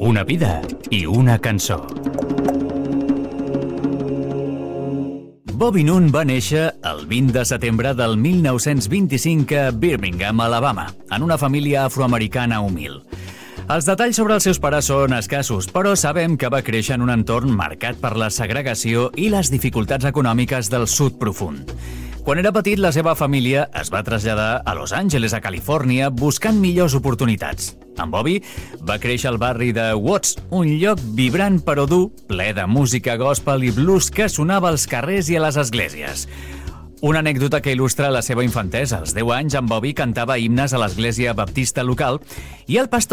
Una vida i una cançó. Bobby Noon va néixer el 20 de setembre del 1925 a Birmingham, Alabama, en una família afroamericana humil. Els detalls sobre els seus pares són escassos, però sabem que va créixer en un entorn marcat per la segregació i les dificultats econòmiques del sud profund. Quan era petit, la seva família es va traslladar a Los Angeles, a Califòrnia, buscant millors oportunitats. En Bobby va créixer al barri de Watts, un lloc vibrant però dur, ple de música gospel i blues que sonava als carrers i a les esglésies. Una anècdota que il·lustra la seva infantesa. Als 10 anys, en Bobby cantava himnes a l'església baptista local i el pastor